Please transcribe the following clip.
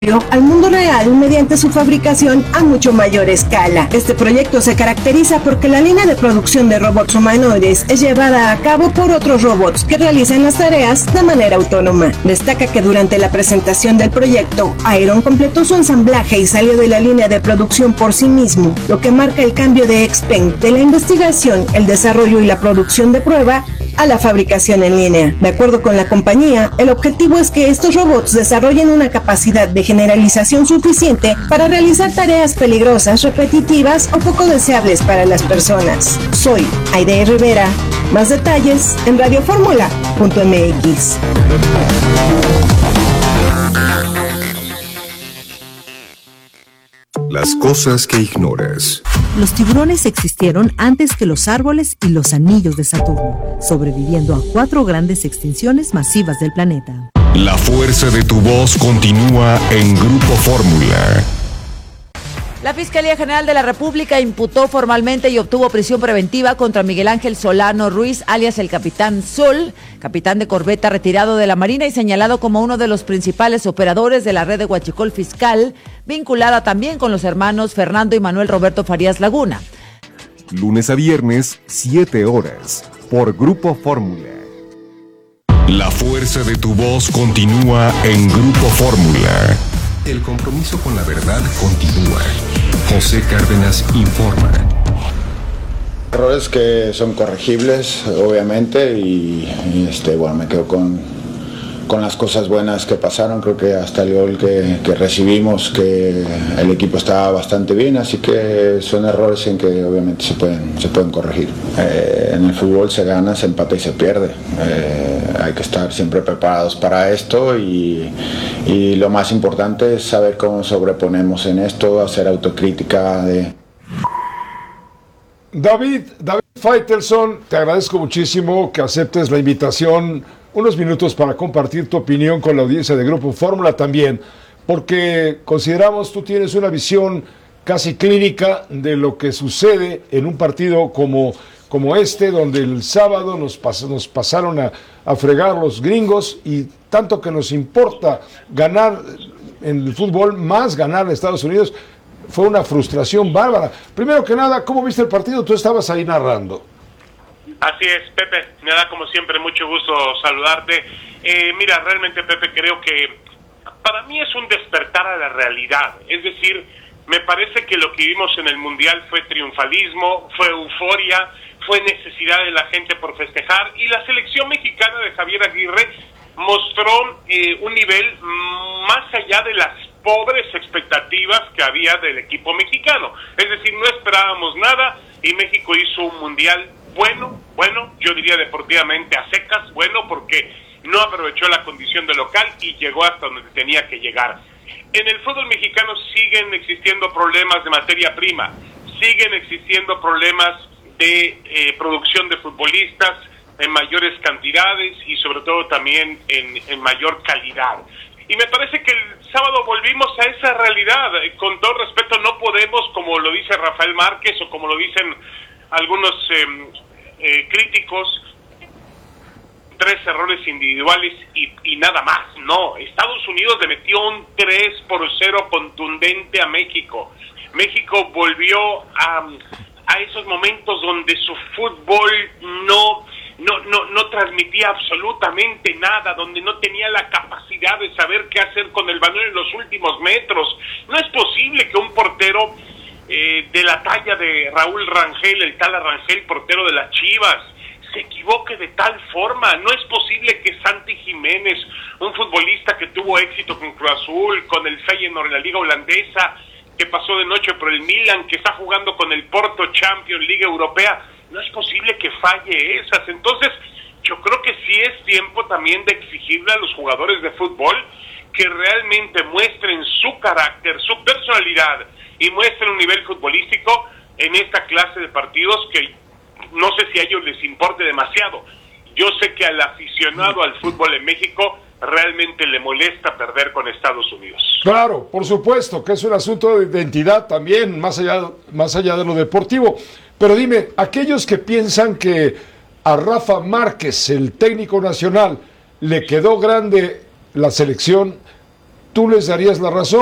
al mundo real mediante su fabricación a mucho mayor escala. Este proyecto se caracteriza porque la línea de producción de robots humanoides es llevada a cabo por otros robots que realizan las tareas de manera autónoma. Destaca que durante la presentación del proyecto, Iron completó su ensamblaje y salió de la línea de producción por sí mismo, lo que marca el cambio de Xpeng de la investigación, el desarrollo y la producción de prueba a la fabricación en línea. De acuerdo con la compañía, el objetivo es que estos robots desarrollen una capacidad de generalización suficiente para realizar tareas peligrosas, repetitivas o poco deseables para las personas. Soy Aide Rivera. Más detalles en radioformula.mx. Las cosas que ignoras. Los tiburones existieron antes que los árboles y los anillos de Saturno, sobreviviendo a 4 grandes extinciones masivas del planeta. La fuerza de tu voz continúa en Grupo Fórmula. La Fiscalía General de la República imputó formalmente y obtuvo prisión preventiva contra Miguel Ángel Solano Ruiz, alias el Capitán Sol, capitán de corbeta retirado de la Marina y señalado como uno de los principales operadores de la red de huachicol fiscal, vinculada también con los hermanos Fernando y Manuel Roberto Farías Laguna. Lunes a viernes, 7 horas, por Grupo Fórmula. La fuerza de tu voz continúa en Grupo Fórmula. El compromiso con la verdad continúa. José Cárdenas informa. Errores que son corregibles, obviamente, y bueno, me quedo con las cosas buenas que pasaron. Creo que hasta el gol que recibimos, que el equipo estaba bastante bien, así que son errores en que obviamente se pueden corregir. En el fútbol se gana, se empata y se pierde. Hay que estar siempre preparados para esto y lo más importante es saber cómo sobreponemos en esto, hacer autocrítica de... David Faitelson, te agradezco muchísimo que aceptes la invitación, unos minutos para compartir tu opinión con la audiencia de Grupo Fórmula también, porque consideramos tú tienes una visión casi clínica de lo que sucede en un partido como este, donde el sábado nos pasaron a fregar los gringos, y tanto que nos importa ganar en el fútbol, más ganar en Estados Unidos, fue una frustración bárbara. Primero que nada, ¿cómo viste el partido? Tú estabas ahí narrando. Así es, Pepe, me da como siempre mucho gusto saludarte. Mira, realmente, Pepe, creo que para mí es un despertar a la realidad. Es decir, me parece que lo que vimos en el Mundial fue triunfalismo, fue euforia, fue necesidad de la gente por festejar, y la selección mexicana de Javier Aguirre mostró un nivel más allá de las pobres expectativas que había del equipo mexicano. Es decir, no esperábamos nada y México hizo un Mundial bueno, yo diría deportivamente a secas, bueno, porque no aprovechó la condición de local y llegó hasta donde tenía que llegar. En el fútbol mexicano siguen existiendo problemas de materia prima, siguen existiendo problemas de producción de futbolistas en mayores cantidades y sobre todo también en mayor calidad. Y me parece que el sábado volvimos a esa realidad. Con todo respeto, no podemos, como lo dice Rafael Márquez o como lo dicen algunos críticos, 3 errores individuales y nada más. No, Estados Unidos le metió un 3-0 contundente a México. México volvió a esos momentos donde su fútbol no transmitía absolutamente nada, donde no tenía la capacidad de saber qué hacer con el balón en los últimos metros. No es posible que un portero de la talla de Raúl Rangel, el Tala Rangel, portero de las Chivas, se equivoque de tal forma. No es posible que Santi Jiménez, un futbolista que tuvo éxito con Cruz Azul, con el Feyenoord en la liga holandesa, que pasó de noche por el Milan, que está jugando con el Porto Champions, Liga Europea, no es posible que falle esas. Entonces, yo creo que sí es tiempo también de exigirle a los jugadores de fútbol que realmente muestren su carácter, su personalidad y muestren un nivel futbolístico en esta clase de partidos que no sé si a ellos les importe demasiado. Yo sé que al aficionado al fútbol en México realmente le molesta perder con Estados Unidos. Claro, por supuesto, que es un asunto de identidad también, más allá de lo deportivo. Pero dime, aquellos que piensan que a Rafa Márquez, el técnico nacional, le quedó grande la selección, tú les darías la razón.